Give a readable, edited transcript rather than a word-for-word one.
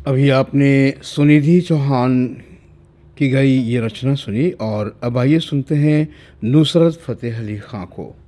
अभी आपने सुनिधि चौहान की गाई ये रचना सुनी और अब आइए सुनते हैं नुसरत फ़तेह अली ख़ां को।